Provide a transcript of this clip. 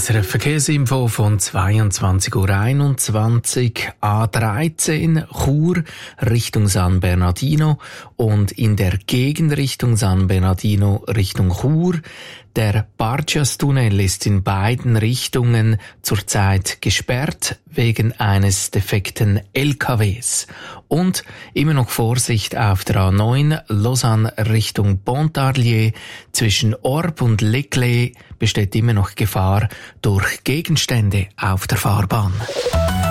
SRF Verkehrsinfo von 22:21 Uhr, A13 Chur Richtung San Bernardino und in der Gegenrichtung San Bernardino Richtung Chur. Der Barcias-Tunnel ist in beiden Richtungen zurzeit gesperrt wegen eines defekten LKWs. Und immer noch Vorsicht auf der A9 Lausanne Richtung Pontarlier. Zwischen Orb und Leclé besteht immer noch Gefahr durch Gegenstände auf der Fahrbahn.